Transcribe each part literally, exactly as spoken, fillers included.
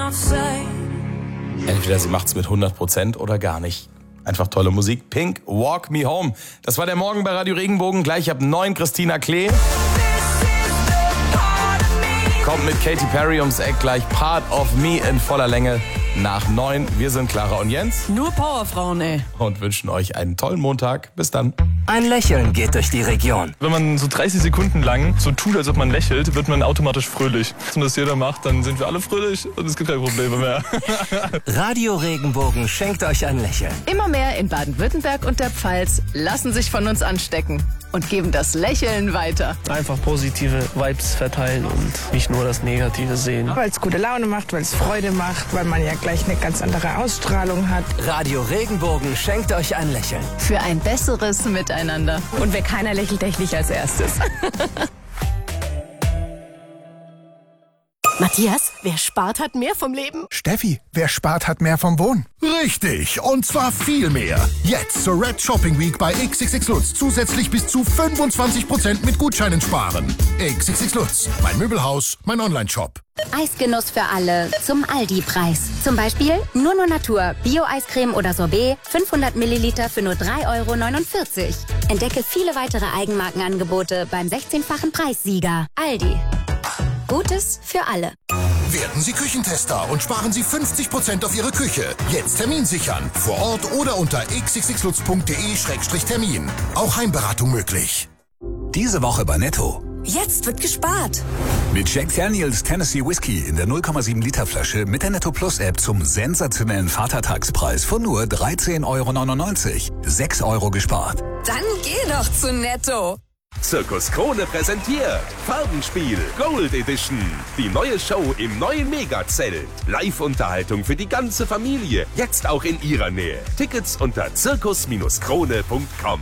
Entweder sie macht's mit hundert Prozent oder gar nicht. Einfach tolle Musik. Pink, Walk Me Home. Das war der Morgen bei Radio Regenbogen. Gleich ab neun Christina Klee. Kommt mit Katy Perry ums Eck. Gleich Part of Me in voller Länge. Nach neun. Wir sind Clara und Jens. Nur Powerfrauen, ey. Und wünschen euch einen tollen Montag. Bis dann. Ein Lächeln geht durch die Region. Wenn man so dreißig Sekunden lang so tut, als ob man lächelt, wird man automatisch fröhlich. Wenn das jeder macht, dann sind wir alle fröhlich und es gibt keine Probleme mehr. Radio Regenbogen schenkt euch ein Lächeln. Immer mehr in Baden-Württemberg und der Pfalz lassen sich von uns anstecken und geben das Lächeln weiter. Einfach positive Vibes verteilen und nicht nur das Negative sehen. Weil es gute Laune macht, weil es Freude macht, weil man ja gleich eine ganz andere Ausstrahlung hat. Radio Regenbogen schenkt euch ein Lächeln. Für ein besseres Miteinander. Und wer keiner lächelt, der nicht als erstes. Matthias, wer spart, hat mehr vom Leben. Steffi, wer spart, hat mehr vom Wohnen. Richtig, und zwar viel mehr. Jetzt zur Red Shopping Week bei X X X Lutz zusätzlich bis zu fünfundzwanzig Prozent mit Gutscheinen sparen. X X X Lutz, mein Möbelhaus, mein Online-Shop. Eisgenuss für alle zum Aldi-Preis. Zum Beispiel Nunu Natur, Bio-Eiscreme oder Sorbet, fünfhundert Milliliter für nur drei Euro neunundvierzig. Entdecke viele weitere Eigenmarkenangebote beim sechzehnfachen Preissieger. Aldi. Gutes für alle. Werden Sie Küchentester und sparen Sie fünfzig Prozent auf Ihre Küche. Jetzt Termin sichern. Vor Ort oder unter x x x lutz punkt de Schrägstrich Termin. Auch Heimberatung möglich. Diese Woche bei Netto. Jetzt wird gespart. Mit Jack Daniels Tennessee Whiskey in der null Komma sieben Liter Flasche mit der Netto Plus App zum sensationellen Vatertagspreis von nur dreizehn Euro neunundneunzig. sechs Euro gespart. Dann geh doch zu Netto. Zirkus Krone präsentiert Farbenspiel Gold Edition. Die neue Show im neuen Megazelt. Live-Unterhaltung für die ganze Familie. Jetzt auch in ihrer Nähe. Tickets unter zirkus krone punkt com.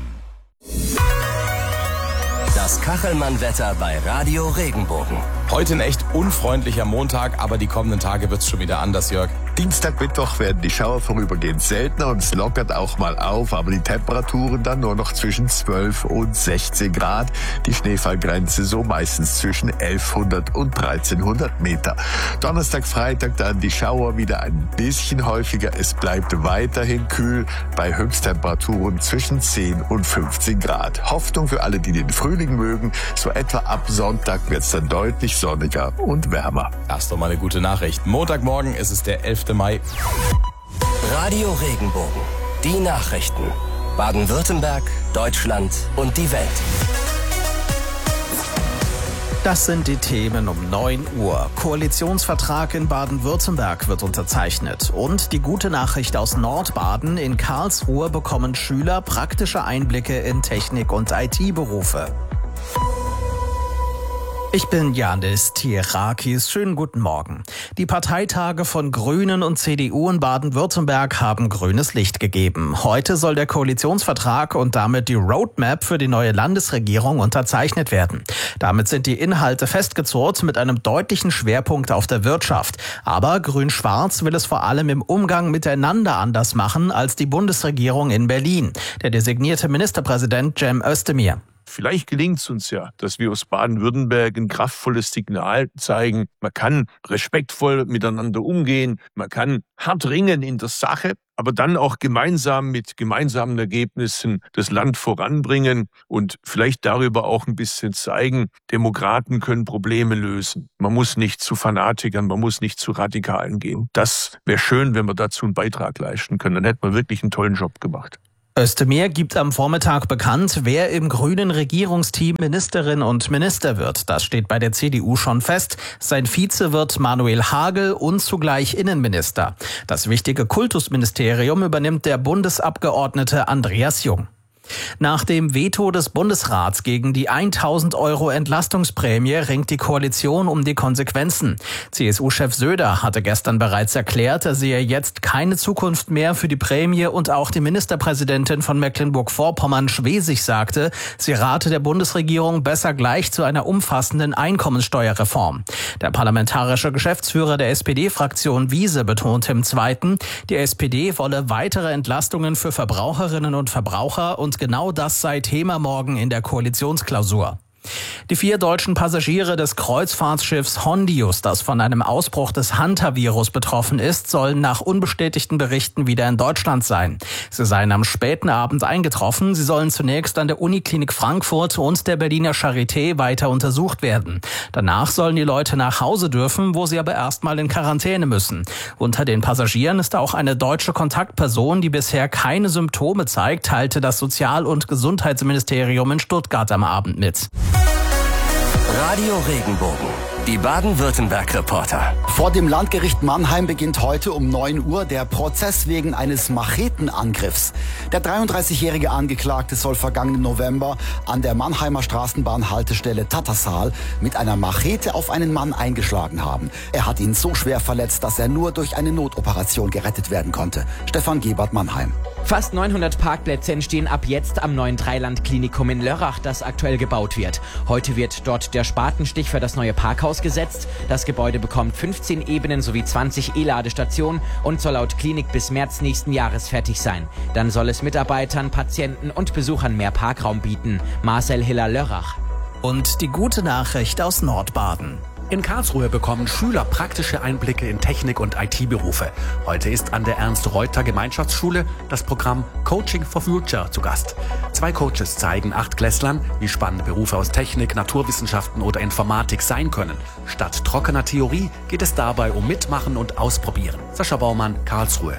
Das Kachelmann-Wetter bei Radio Regenbogen. Heute ein echt unfreundlicher Montag, aber die kommenden Tage wird's schon wieder anders, Jörg. Dienstag, Mittwoch werden die Schauer vorübergehend seltener und es lockert auch mal auf, aber die Temperaturen dann nur noch zwischen zwölf und sechzehn Grad. Die Schneefallgrenze so meistens zwischen elfhundert und dreizehnhundert Meter. Donnerstag, Freitag dann die Schauer wieder ein bisschen häufiger. Es bleibt weiterhin kühl bei Höchsttemperaturen zwischen zehn und fünfzehn Grad. Hoffnung für alle, die den Frühling mögen. So etwa ab Sonntag wird's dann deutlich sonniger und wärmer. Das ist doch mal eine gute Nachricht. Montagmorgen ist es der elfter Mai. Radio Regenbogen. Die Nachrichten. Baden-Württemberg, Deutschland und die Welt. Das sind die Themen um neun Uhr. Koalitionsvertrag in Baden-Württemberg wird unterzeichnet. Und die gute Nachricht aus Nordbaden: In Karlsruhe bekommen Schüler praktische Einblicke in Technik- und I T-Berufe. Ich bin Janis Tierakis. Schönen guten Morgen. Die Parteitage von Grünen und C D U in Baden-Württemberg haben grünes Licht gegeben. Heute soll der Koalitionsvertrag und damit die Roadmap für die neue Landesregierung unterzeichnet werden. Damit sind die Inhalte festgezurrt mit einem deutlichen Schwerpunkt auf der Wirtschaft. Aber Grün-Schwarz will es vor allem im Umgang miteinander anders machen als die Bundesregierung in Berlin. Der designierte Ministerpräsident Cem Özdemir. Vielleicht gelingt es uns ja, dass wir aus Baden-Württemberg ein kraftvolles Signal zeigen. Man kann respektvoll miteinander umgehen, man kann hart ringen in der Sache, aber dann auch gemeinsam mit gemeinsamen Ergebnissen das Land voranbringen und vielleicht darüber auch ein bisschen zeigen, Demokraten können Probleme lösen. Man muss nicht zu Fanatikern, man muss nicht zu Radikalen gehen. Das wäre schön, wenn wir dazu einen Beitrag leisten können. Dann hätten wir wirklich einen tollen Job gemacht. Özdemir gibt am Vormittag bekannt, wer im grünen Regierungsteam Ministerin und Minister wird. Das steht bei der C D U schon fest. Sein Vize wird Manuel Hagel und zugleich Innenminister. Das wichtige Kultusministerium übernimmt der Bundesabgeordnete Andreas Jung. Nach dem Veto des Bundesrats gegen die tausend Euro Entlastungsprämie ringt die Koalition um die Konsequenzen. C S U-Chef Söder hatte gestern bereits erklärt, er sehe jetzt keine Zukunft mehr für die Prämie, und auch die Ministerpräsidentin von Mecklenburg-Vorpommern, Schwesig, sagte, sie rate der Bundesregierung besser gleich zu einer umfassenden Einkommensteuerreform. Der parlamentarische Geschäftsführer der S P D-Fraktion Wiese betonte im Zweiten, die S P D wolle weitere Entlastungen für Verbraucherinnen und Verbraucher, und genau das sei Thema morgen in der Koalitionsklausur. Die vier deutschen Passagiere des Kreuzfahrtschiffs Hondius, das von einem Ausbruch des Hantavirus betroffen ist, sollen nach unbestätigten Berichten wieder in Deutschland sein. Sie seien am späten Abend eingetroffen. Sie sollen zunächst an der Uniklinik Frankfurt und der Berliner Charité weiter untersucht werden. Danach sollen die Leute nach Hause dürfen, wo sie aber erstmal in Quarantäne müssen. Unter den Passagieren ist auch eine deutsche Kontaktperson, die bisher keine Symptome zeigt, teilte das Sozial- und Gesundheitsministerium in Stuttgart am Abend mit. Radio Regenbogen, die Baden-Württemberg-Reporter. Vor dem Landgericht Mannheim beginnt heute um neun Uhr der Prozess wegen eines Machetenangriffs. Der dreiunddreißigjährige Angeklagte soll vergangenen November an der Mannheimer Straßenbahnhaltestelle Tattersal mit einer Machete auf einen Mann eingeschlagen haben. Er hat ihn so schwer verletzt, dass er nur durch eine Notoperation gerettet werden konnte. Stefan Gebert, Mannheim. Fast neunhundert Parkplätze entstehen ab jetzt am neuen Dreiland-Klinikum in Lörrach, das aktuell gebaut wird. Heute wird dort der Spatenstich für das neue Parkhaus gesetzt. Das Gebäude bekommt fünfzehn Ebenen sowie zwanzig E-Ladestationen und soll laut Klinik bis März nächsten Jahres fertig sein. Dann soll es Mitarbeitern, Patienten und Besuchern mehr Parkraum bieten. Marcel Hiller, Lörrach. Und die gute Nachricht aus Nordbaden. In Karlsruhe bekommen Schüler praktische Einblicke in Technik- und I T-Berufe. Heute ist an der Ernst-Reuter-Gemeinschaftsschule das Programm Coaching for Future zu Gast. Zwei Coaches zeigen Achtklässlern, wie spannende Berufe aus Technik, Naturwissenschaften oder Informatik sein können. Statt trockener Theorie geht es dabei um Mitmachen und Ausprobieren. Sascha Baumann, Karlsruhe.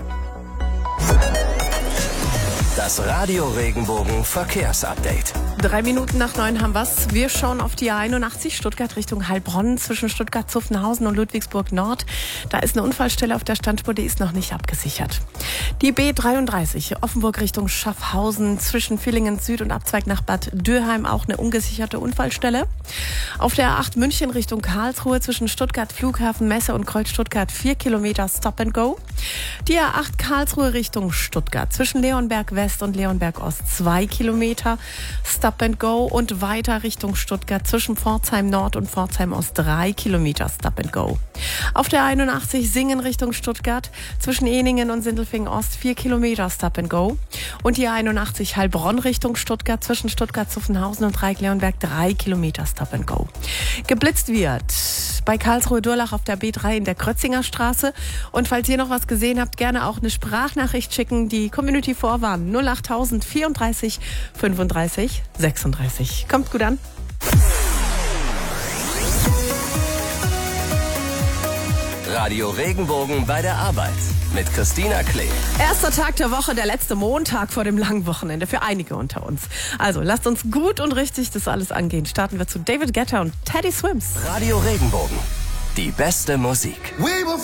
Das Radio Regenbogen Verkehrsupdate. Drei Minuten nach neun haben wir's. Wir schauen auf die A einundachtzig Stuttgart Richtung Heilbronn zwischen Stuttgart-Zuffenhausen und Ludwigsburg Nord. Da ist eine Unfallstelle auf der Standspur, die ist noch nicht abgesichert. Die B dreiunddreißig Offenburg Richtung Schaffhausen zwischen Villingen Süd und Abzweig nach Bad Dürheim auch eine ungesicherte Unfallstelle. Auf der A acht München Richtung Karlsruhe zwischen Stuttgart Flughafen Messe und Kreuz Stuttgart vier Kilometer Stop and Go. Die A acht Karlsruhe Richtung Stuttgart zwischen Leonberg West und Leonberg Ost zwei Kilometer Stop and Go und weiter Richtung Stuttgart zwischen Pforzheim Nord und Pforzheim Ost drei Kilometer Stop and Go. Auf der einundachtzig Singen Richtung Stuttgart zwischen Eningen und Sindelfingen Ost vier Kilometer Stop and Go und die einundachtzig Heilbronn Richtung Stuttgart zwischen Stuttgart-Zuffenhausen und Dreieck-Leonberg drei Kilometer Stop and Go. Geblitzt wird bei Karlsruhe-Durlach auf der B drei in der Krötzinger Straße. Und falls ihr noch was gesehen habt, gerne auch eine Sprachnachricht schicken. Die Community vorwarnen null achttausend vierunddreißig fünfunddreißig sechsunddreißig. Kommt gut an. Radio Regenbogen bei der Arbeit mit Christina Klee. Erster Tag der Woche, der letzte Montag vor dem langen Wochenende für einige unter uns. Also lasst uns gut und richtig das alles angehen. Starten wir zu David Guetta und Teddy Swims. Radio Regenbogen, die beste Musik.